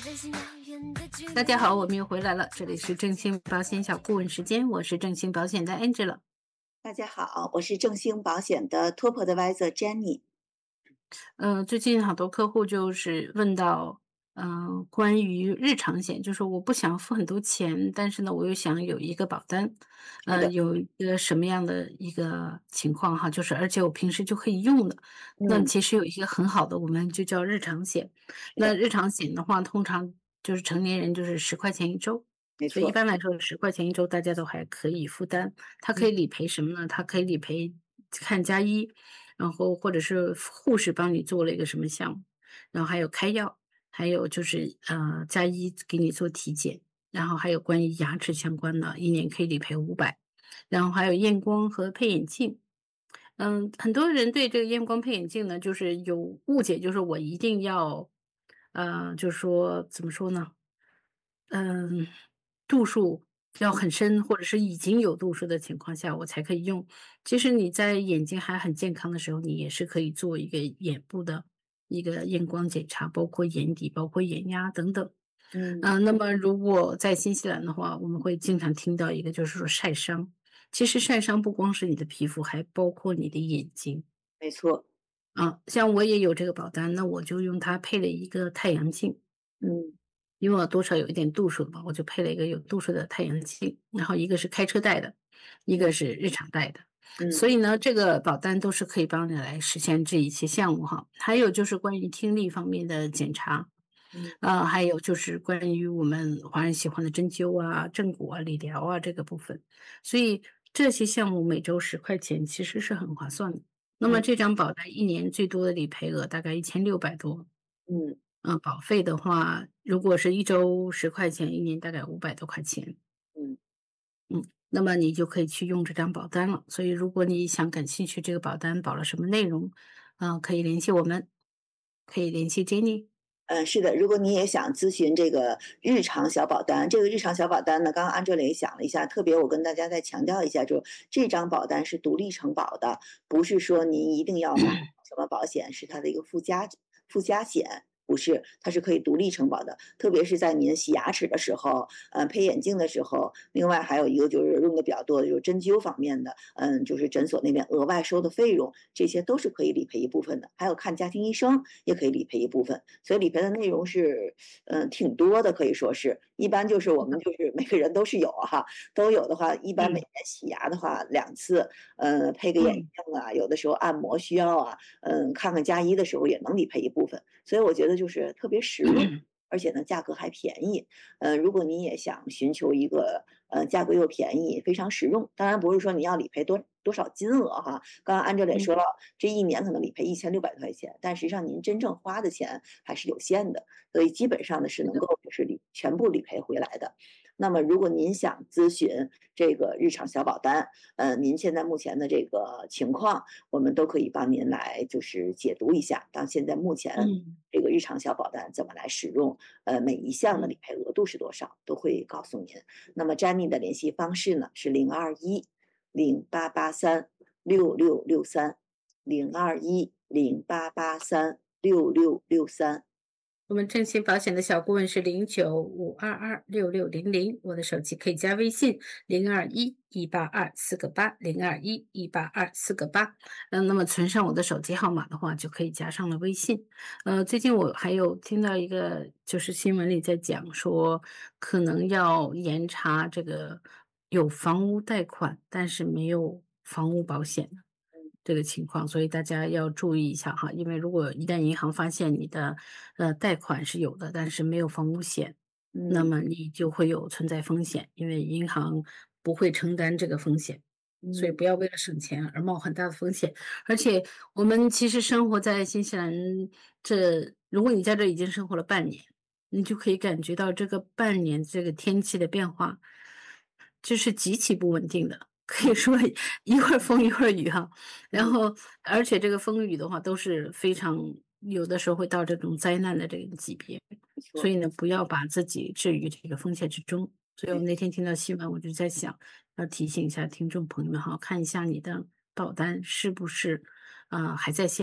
大家好，我们又回来了，这里是正兴保险小顾问时间，我是正兴保险的 Angela。 大家好，我是正兴保险的 Top Advisor Jenny。 最近好多客户就是问到，关于日常险，就是我不想付很多钱，但是呢，我又想有一个保单， 是的， 有一个什么样的一个情况哈，就是而且我平时就可以用的。那嗯， 其实有一个很好的，我们就叫日常险。 是的， 那日常险的话，通常就是成年人就是10块钱一周，所以一没错， 般来说10块钱一周大家都还可以负担。它可以嗯理赔什么呢？它可以理赔看家医。然后或者是护士帮你做了一个什么项目，然后还有开药，还有就是加医给你做体检，然后还有关于牙齿相关的，一年可以理赔500，然后还有验光和配眼镜。很多人对这个验光配眼镜呢，就是有误解，就是我一定要，就是说怎么说呢？嗯，度数要嗯很深，或者是已经有度数的情况下，我才可以用。其实你在眼睛还很健康的时候，你也是可以做一个眼部的一个验光检查，包括眼底、包括眼压等等。 嗯， 那么如果在新西兰的话，我们会经常听到一个就是说晒伤。其实晒伤不光是你的皮肤，还包括你的眼睛。 没错， 像我也有这个保单，那我就用它配了一个太阳镜。 嗯因为我多少有一点度数嘛，我就配了一个有度数的太阳镜，然后一个是开车带的，一个嗯是日常带的。 嗯所以呢，这个保单都是可以帮你来实现这一些项目哈。还有就是关于听力方面的检查， 嗯还有就是关于我们华人喜欢的针灸啊、正骨啊、理疗啊这个部分。所以这些项目每周10块钱其实是很划算的。那么嗯这张保单一年最多的理赔额大概1600多。 嗯保费的话，如果是一周10块钱，一年大概500多块钱。 嗯， 那么你就可以去用这张保单了。所以如果你想感兴趣这个保单保了什么内容，可以联系我们，可以联系 Jenny。 是的，如果你也想咨询这个日常小保单，这个日常小保单呢，刚刚安哲也讲了一下，特别我跟大家再强调一下，就这张保单是独立承保的，不是说您一定要买什么保险，是它的一个附加险。不是，它是可以独立承保的，特别是在您洗牙齿的时候，配眼镜的时候，另外还有一个就是用的比较多的就是针灸方面的，就是诊所那边额外收的费用，这些都是可以理赔一部分的。还有看家庭医生也可以理赔一部分，所以理赔的内容是，挺多的，可以说是。一般就是我们就是每个人都是有哈，都有的话，一般每嗯年洗牙的话2次，配个眼嗯镜啊，有的时候按摩需要啊，看看家医的时候也能理赔一部分。所以我觉得就是特别实用，而且呢价格还便宜。如果你也想寻求一个价格又便宜、非常实用，当然不是说你要理赔多少金额哈。刚刚安哲也嗯说了，这一年可能理赔1600块钱，但实际上您真正花的钱还是有限的，所以基本上呢是能够就是全部理赔回来的。那么如果您想咨询这个日常小保单，您现在目前的这个情况，我们都可以帮您来就是解读一下，到现在目前嗯这个日常小保单怎么来使用，每一项的嗯， 理赔额度是多少，都会告诉您。那么 Jenny 的联系方式呢是0210883666302108836663。 我们正新保险的小顾问是0952266600，我的手机可以加微信02118224个802118224个8。那么存上我的手机号码的话，就可以加上了微信。最近我还有听到一个，就是新闻里在讲说，可能要严查这个有房屋贷款，但是没有房屋保险的这个情况，所以大家要注意一下哈。因为如果一旦银行发现你的贷款是有的，但是没有房屋险，那嗯么你就会有存在风险，因为银行不会承担这个风险。所以嗯不要为了省钱而冒很大的风险。而且我们其实生活在新西兰，如果你在这已经生活了半年，你就可以感觉到这个半年这个天气的变化，就是极其不稳定的，可以说一会儿风一会儿雨哈。然嗯， 后而且这个风雨的话都是非常有的时候会到这种灾难的这个级别， 没错， 所以呢，不要把自己置于这个风险之中。所以我没错。 那天听到新闻，我就在想，要提醒一下听众朋友们哈，看一下你的保单是不是还在线。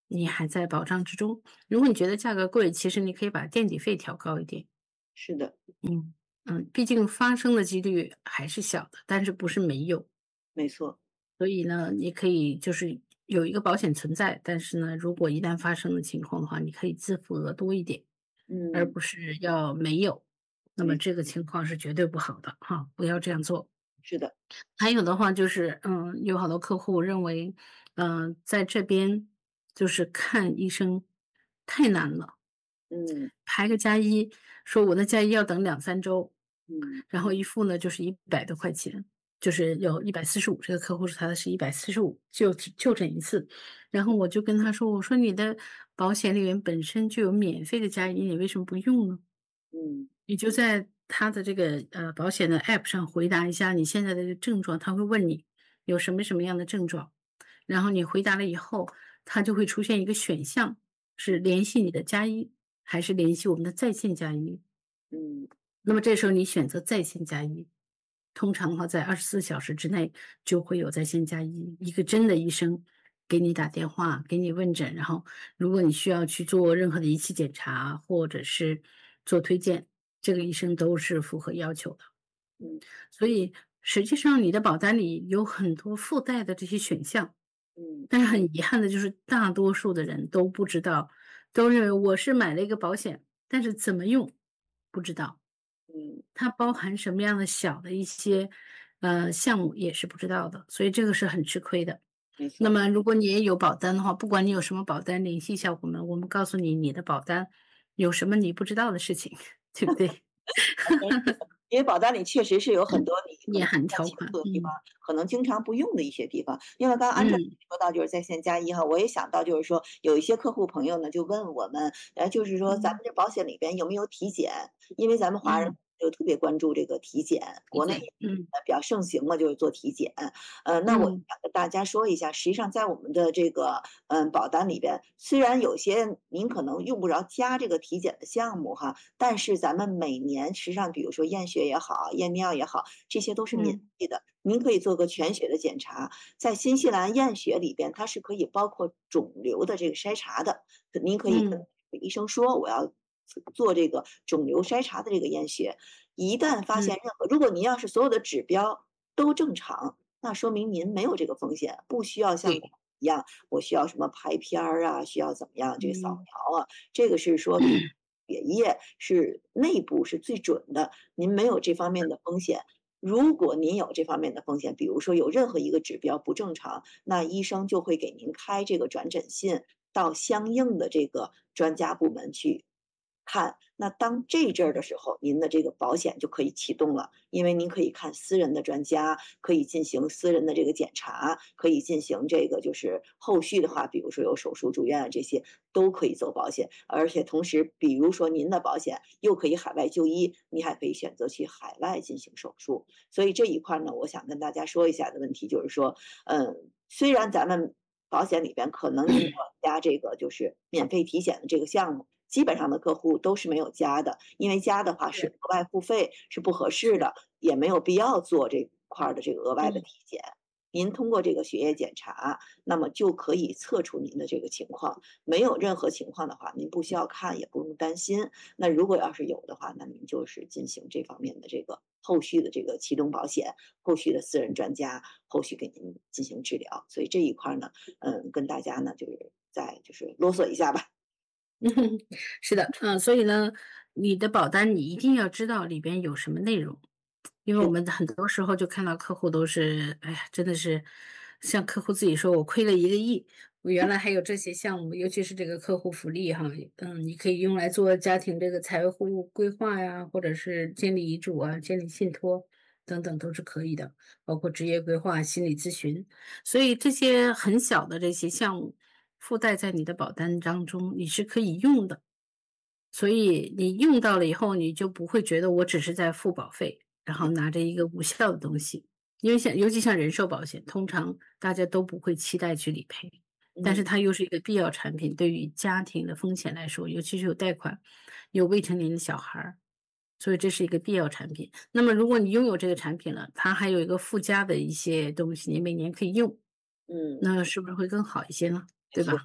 你还在保障之中。如果你觉得价格贵，其实你可以把垫底费调高一点。 是的， 嗯毕竟发生的几率还是小的，但是不是没有。 没错， 所以呢，你可以就是有一个保险存在，但是呢，如果一旦发生的情况的话，你可以自付额多一点，而嗯， 不是要没有。那么没这个情况是绝对不好的哈，不要这样做。 是的， 还有的话就是，有好多客户认为，在这边就是看医生太难了， 嗯排个加医，说我的加医要等2、3周， 嗯然后一付呢就是100多块钱，就是有145，这个客户是他的是145，就诊一次。然后我就跟他说，我说你的保险里面本身就有免费的加医，你为什么不用呢？ 嗯你就在他的这个保险的 App 上回答一下你现在的这个症状，他会问你有什么什么样的症状，然后你回答了以后，它就会出现一个选项，是联系你的家医，还是联系我们的在线家医。 嗯那么这时候你选择在线加医，通常的话在24小时之内就会有在线加医，一个真的医生给你打电话，给你问诊，然后如果你需要去做任何的仪器检查或者是做推荐，这个医生都是符合要求的。 嗯所以实际上你的保单里有很多附带的这些选项， 嗯但是很遗憾的就是大多数的人都不知道，都认为我是买了一个保险，但是怎么用不知道。 嗯， 它包含什么样的小的一些，项目也是不知道的，所以这个是很吃亏的。 没错。 那么如果你也有保单的话，不管你有什么保单，联系一下我们，我们告诉你你的保单有什么你不知道的事情，对不对？ 因为保单里确实是有很多你可内能不含条款， 太清楚的地方，可能经常不用的一些地方。因为刚刚安哲嗯， 说到就是在线加一哈，我也想到就是说有一些客户朋友呢就问我们，就是说咱们嗯， 这保险里边有没有体检？因为咱们华人嗯， 就特别关注这个体检，国内理解， 比较盛行嘛，就是做体检。那我嗯， 想跟大家说一下，实际上在我们的这个保单里边，虽然有些您可能用不着加这个体检的项目哈，但是咱们每年实际上比如说验血也好，验尿也好，这些都是免嗯， 费的。您可以做个全血的检查，在新西兰验血里边，它是可以包括肿瘤的这个筛查的。您可以跟嗯， 医生说，我要做这个肿瘤筛查的这个验血。一旦发嗯， 现任何，如果您要是所有的指标都正常，那说明您没有这个风险，不需要像对， 一样，我需要什么拍片儿啊，需要怎么样这个扫嗯， 描啊，这个是说血液是内部是最准的，您没有这方面的风险。如果您有这方面的风险，比如说有任何一个指标不正常，那医生就会给您开这个转诊信到相应的这个专家部门去看。那当这阵儿的时候，您的这个保险就可以启动了，因为您可以看私人的专家，可以进行私人的这个检查，可以进行这个就是后续的话，比如说有手术住院啊这些都可以走保险，而且同时，比如说您的保险又可以海外就医，你还可以选择去海外进行手术。所以这一块呢，我想跟大家说一下的问题就是说，虽然咱们保险里边可能您要加这个就是免费体检的这个项目，基本上的客户都是没有加的，因为加的话是是， 额外付费，是不合适是， 的，也没有必要做这块儿的这个额外的嗯， 体检。您通过这个血液检查，那么就可以测出您的这个情况。没有任何情况的话，您不需要看，也不用担心。那如果要是有的话，那您就是进行这方面的这个后续的这个启动保险，后续的私人专家后续给您进行治疗。所以这一块儿呢，跟大家呢就是再就是啰嗦一下吧。 是的，所以呢，你的保单你一定要知道里边有什么内容。因为我是， 们很多时候就看到客户都是，哎呀，真的是像客户自己说，我亏了1个亿，我原来还有这些项目，尤其是这个客户福利哈，你可以用来做家庭这个财务规划呀，或者是建立遗嘱啊、建立信托等等都是可以的，包括职业规划、心理咨询，所以这些很小的这些项目附带在你的保单当中，你是可以用的。所以你用到了以后，你就不会觉得我只是在付保费，然后拿着一个无效的东西。因为尤其像人寿保险，通常大家都不会期待去理赔，但是嗯它又是一个必要产品，对于家庭的风险来说，尤其是有贷款、有未成年的小孩儿，所以这是一个必要产品。那么如果你拥有这个产品了，它还有一个附加的一些东西，你每年可以用， 嗯， 那是不是会更好一些呢？ 没错。 对吧？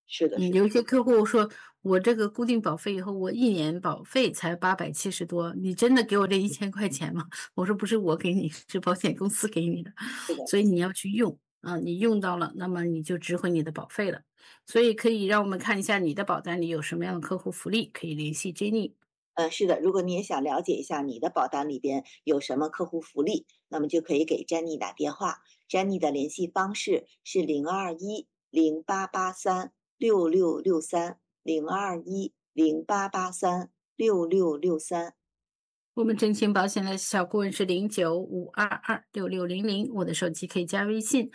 是的，是的， 有一些客户说，我这个固定保费以后，我一年保费才870多，你真的给我这1000块钱吗？我说不是我给你，是保险公司给你的， 是的。 所以你要去用啊，你用到了，那么你就值回你的保费了。所以可以让我们看一下你的保单里有什么样的客户福利，可以联系 Jenny。 是的，如果你也想了解一下你的保单里边有什么客户福利，那么就可以给 Jenny 打电话。Jenny 的联系方式是021088366663021088366663。 我们真情保险的小顾问是0952266600，我的手机可以加微信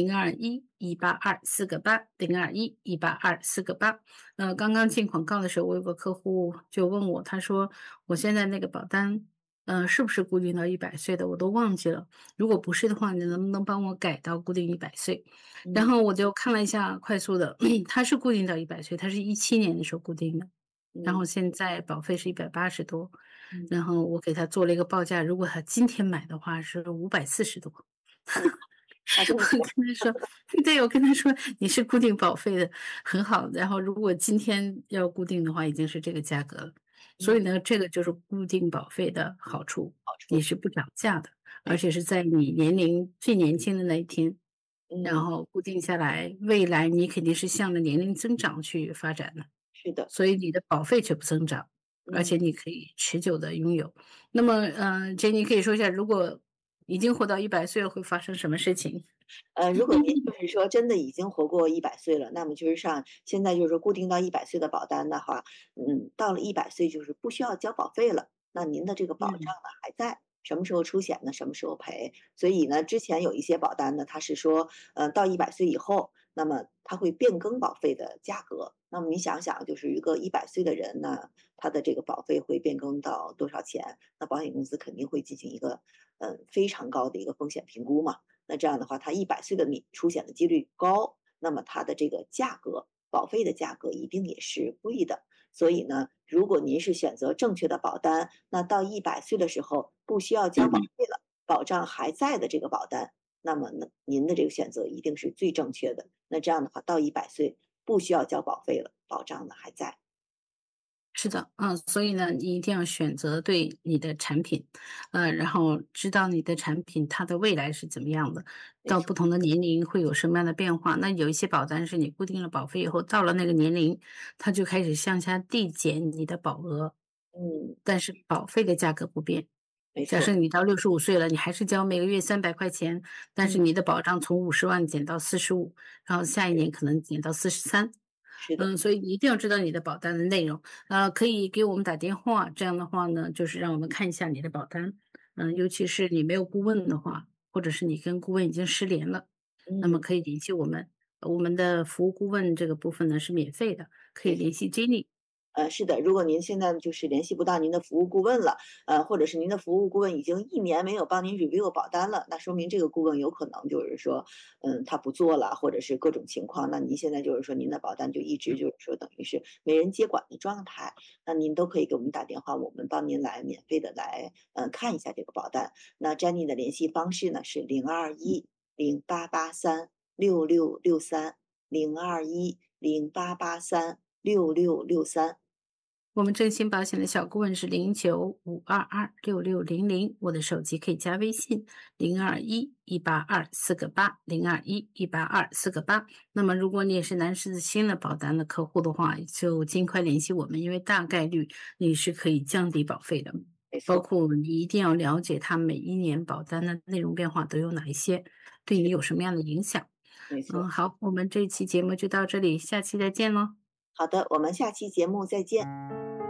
0211824802118248。刚刚进广告的时候，我有个客户就问我，他说我现在那个保单，是不是固定到100岁的？我都忘记了。如果不是的话，你能不能帮我改到固定100岁？然嗯后我就看了一下快速的，它是固定到100岁，它是17年的时候固定的。然后嗯现在保费是180多， 嗯然后我给他做了一个报价，如果他今天买的话是540多。 嗯，那真我的是跟他说对，我跟他说你是固定保费的，很好，然后如果今天要固定的话，已经是这个价格了。所以嗯， 呢，这个就是固定保费的好处， 好处， 你是不涨价的，而没且是在你年龄最年轻的那一天，然嗯， 后固定下来，未来你肯定是向着年龄增长去发展的。 是的， 所以你的保费却不增长，而嗯。 且你可以持久的拥有。那么，Jenny 可以说一下，如果已经活到100岁了，会发生什么事情？ 如果您就是说真的已经活过100岁了，那么就是现在就是说固定到一百岁的保单的话，到了一百岁就是不需要交保费了，那您的这个保障嗯， 呢还在，什么时候出险呢，什么时候赔。所以呢，之前有一些保单呢，它是说，到一百岁以后，那么它会变更保费的价格。那么你想想，就是一个一百岁的人呢，他的这个保费会变更到多少钱？那保险公司肯定会进行一个，非常高的一个风险评估嘛。那这样的话，他一百岁的你出险的几率高，那么它的这个价格，保费的价格一定也是贵的。所以呢，如果您是选择正确的保单，那到一百岁的时候不需要交保费了，保障还在的这个保单，那么呢，您的这个选择一定是最正确的。那这样的话，到一百岁不需要交保费了，保障呢还在。 是的，所以呢，你一定要选择对你的产品，然后知道你的产品它的未来是怎么样的， 没错， 到不同的年龄会有什么样的变化。那有一些保单是你固定了保费以后，到了那个年龄，它就开始向下递减你的保额， 嗯， 但是保费的价格不变。 没错， 假设你到65岁了，你还是交每个月300块钱，但是嗯， 你的保障从50万减到45，然后下一年可能减到43。 是的， 所以你一定要知道你的保单的内容，可以给我们打电话，这样的话呢，就是让我们看一下你的保单，尤其是你没有顾问的话，或者是你跟顾问已经失联了，那么嗯。 可以联系我们，我们的服务顾问这个部分呢是免费的，可以没错。 联系 Jenny。 是的，如果您现在就是联系不到您的服务顾问了，或者是您的服务顾问已经1年没有帮您 review 保单了，那说明这个顾问有可能就是说，他不做了，或者是各种情况，那您现在就是说您的保单就一直就是说等于是没人接管的状态，那您都可以给我们打电话，我们帮您来免费的来看一下这个保单。那 Jenny 的联系方式呢是021088366663021088366663。 我们振兴保险的小顾问是0952266600，我的手机可以加微信0211824802118248。那么如果你也是南狮子新的保单的客户的话，就尽快联系我们，因为大概率你是可以降低保费的。 没错， 包括你一定要了解它每一年保单的内容变化都有哪一些，对你是， 有什么样的影响。 没错。 好，我们这期节目就到这里，下期再见喽。 好的，我们下期节目再见。